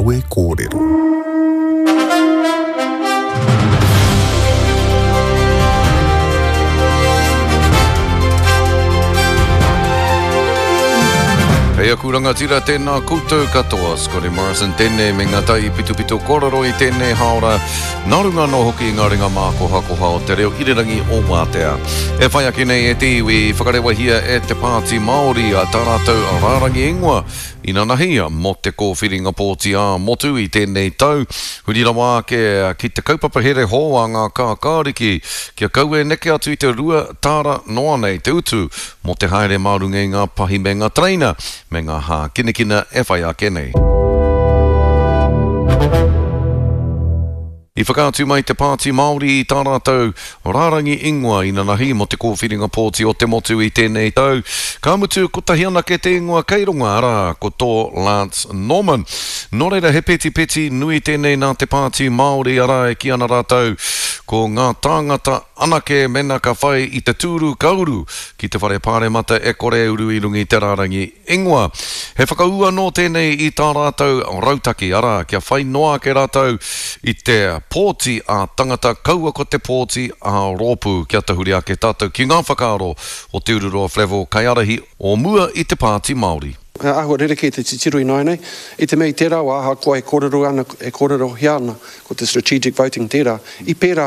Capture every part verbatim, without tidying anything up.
Kawe Kōrero. Hea kuranga tira tēnā koutou katoa, Scotty Morrison tēnei me ngā tai pitu pitu kororo i tēnei haora. Nārunga no hoki ngā ringa mākoha koha o te reo irirangi o Mātea. E whai ake nei e te iwi, whakarewa hia e te pāti Māori a tā rātou a rārangi ingoa. Ina nahia, mo te kōwhiringa pōti a motu i tēnei tau. Hurira wā ke ki te kaupapa here hoa ngā kākāriki. Kia kaue neke atu i te rua tāra noa nei te utu. Mo te haere mārunga i ngā pahi me ngā traina. Me ngā hā kinekina e whai ake nei. I whakātu mai te pāti Māori i tā rātou rārangi ingoa ina nahi mo te kōwhiringa pōti o te motu i tēnei tau. Ka mutu ko tahi ana ke te ingoa keironga ara ko tō Lance Norman. Nō reira he peti peti nui tēnei nā te pāti Māori ara e ki ana rātou ko ngā tāngata anake mena ka whai i te tūru kauru ki te whare pāre mata e kore uru i rungi te rārangi ingoa. He whakaua no tēnei i tā rātou rautaki ara kia whai noa ke rātou i te pōti a tangata kaua ko te pōti a rōpū kia tahuri ake tātou ki ngā whakaaro o te ururoa Flevo Kaiarahi o mua i te pāti Māori. Ahua rereke te titiru i nai nei, i te mei tērā wa aha koa e kōrero ana, e kōrero hiana ko te strategic voting tērā, i pērā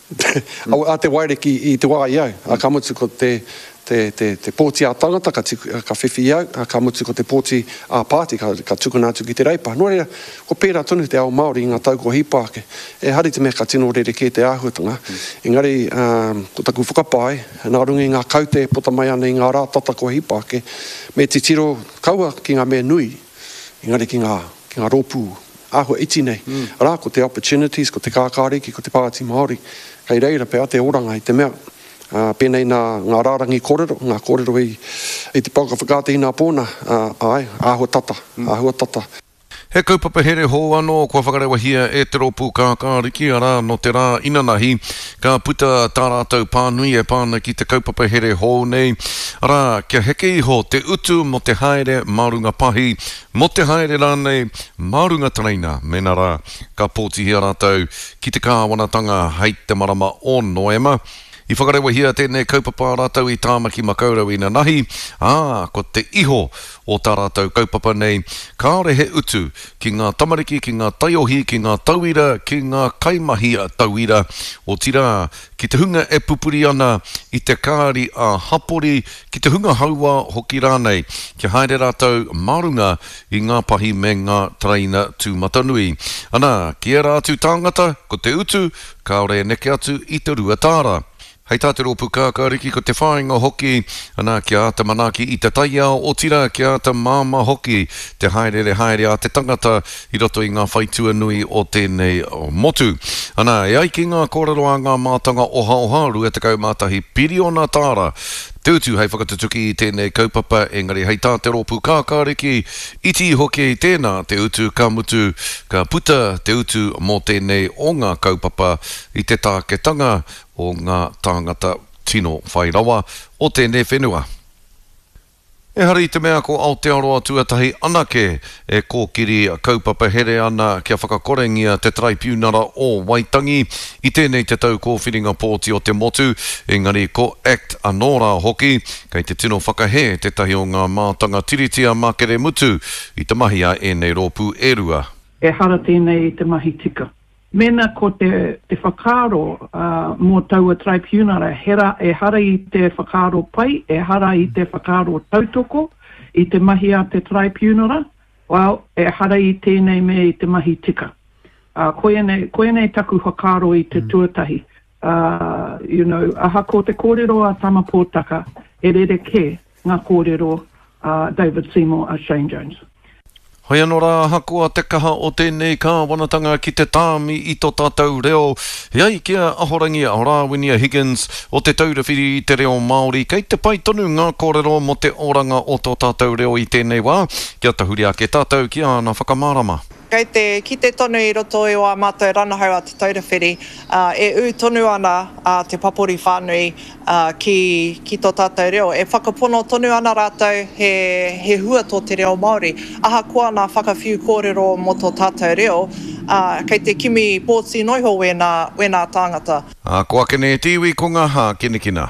a te waireki i te wā iau, a ka mutu ko te Te, te, te pōti a tangata, ka, tiku, ka whiwhi iau, ka mutu ko te pōti a pāti, ka, ka tukuna atu ki te reipa. Nō reira, ko pērā tonu te ao Māori i ngā tau ko hipāke. E hari te mea ka tino rere ke te āhuatanga. Mm. Engari, um, ko taku whakapai, nā rungi ngā kaute e pota mai ana i ngā rā tata ko hipāke, me te tiro kaua ki ngā mea nui, engari ki ngā, ki ngā rōpū, āhua iti nei. Mm. Rā, ko te opportunities, ko te kākāriki, ko te pāti Māori, kei reira pe a te oranga i te mea. Uh, pēnei nā ngā rārangi kōrero, ngā kōrero i, i te pauka whakāte i nā pōna, uh, ai, āhua tata, mm. āhua tata. He kaupapa here ho anō, kua whakarewa hia e te rōpū kākāriki ara no te rā inanahi, ka puta tā rātou pānui e pāna ki te kaupapa here ho nei, ara kia heke iho te utu mo te haere mārunga pahi, mo te haere rānei mārunga traina, mena rā, ka pōti hia rātou ki te kāwanatanga hei te marama o Noema. I whakarewa hia tēnei kaupapa rātou i tāmaki makaurau ina nahi, ā, ko te iho o tā rātou kaupapa nei, kāore he utu ki ngā tamariki, ki ngā taiohi, ki ngā tauira, ki ngā kaimahi tauira, o tira ki te hunga e pupuri ana i te kāri a hapori, ki te hunga haua hoki rānei, ki haere rātou marunga i ngā pahi me ngā traina tūmatanui. Ana, ki e rātu tāngata, ko te utu, kāore neke atu i te ruatāra. Hei tā te rōpū kākāriki ko te whāinga hoki, ana kia te manaki i te taia o tira, kia te māma hoki, te haere haere a te tangata i roto i ngā whaitua nui o tēnei motu. Ana, e ai ki ngā kōrero a ngā mātanga oha oha rua te kaumātahi piriona tāra. Te utu hei whakatutuki i tēnei kaupapa, engari hei tā te rōpū kākāriki, iti hoki i tēnā te utu ka mutu, ka puta te utu mō tēnei o ngā kaupapa i te tāketanga o ngā tāngata tino whairawa o tēnei whenua. E hari te mea ko Aotearoa tuatahi anake e kōkiri kaupapa here ana kia whakakorengia te tribunara o Waitangi i tēnei te tau kōwhiringa pōti o te motu, engari ko Act Anora hoki, kei te tino whakahe te tahi o ngā mātanga tiritia makere mutu i te mahi a enei rōpū e rua. E hara tēnei i te mahi tika. Mena ko te, te whakaaro uh, mō taua tribunara, hera e hara i te whakaaro pai, e hara i te whakaaro tautoko, i te mahi a te tribunara, well, e hara i tēnei me i te mahi tika. Uh, koe nei, koe nei taku whakaaro i te tuatahi. Uh, you know, aha ko te kōrero a tama pōtaka, e rere ke ngā kōrero uh, David Seymour a Shane Jones. Hoi anō rā hakoa te kaha o tēnei kāwanatanga ki te tāmi i tō tātou reo. Hei kia ahorangi a Rāwinia Higgins o te taurawhiri i te reo Māori. Kei te pai tonu ngā kōrero mo te oranga o tō tātou reo i tēnei wā. Kia tahuri ake tātou ki ana whakamārama. Kei kei te, ki te tonu i roto i o a mātou ranahau a te taurewhiri, uh, e u tonu ana uh, te papuri whānui uh, ki, ki tō tātou reo. E whakapono tonu ana rātou he, he hua tō te reo Māori. Aha kua nā whakawhiu kōrero mō tō tātou reo, uh, kei te kimi pōtsi noiho wēnā, wēnā tāngata. A kua kene e tiwi ko ngā hā kine kina.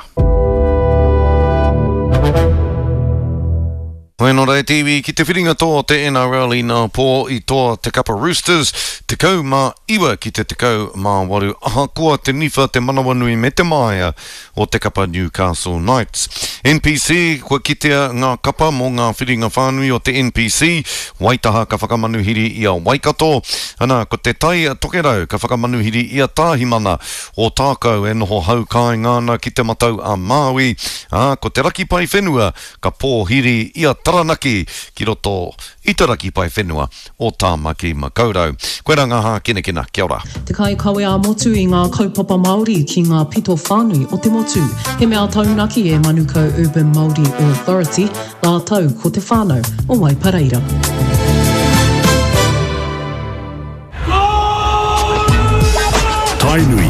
Hoi no rei tiwi ki te whiringa tō te N R L i nā pō i tō te Kapa Roosters, te kau mā iwa ki te te kau mā waru. Aha kua te niwha te manawanui me te maia o te Kapa Newcastle Knights. N P C, kua kitea ngā kapa mō ngā whiringa whānui o te N P C, Waitaha ka whakamanuhiri i a Waikato, ana ko te tai a tokerau ka whakamanuhiri i a Tāhimana o tākau e noho hau kai ngāna ki te matau a Māui, a ko te raki pai whenua ka pōhiri i a Taranaki ki roto i te raki pai whenua o Tāmaki Makaurau. Koe rā ngā hā kine kina, kia ora. Te kai kawe a motu i ngā kaupapa Māori ki ngā pito whānui o te motu. He mea taunaki e Manukau Urban Māori Authority, nā tau ko te whānau o Waipareira. Tainui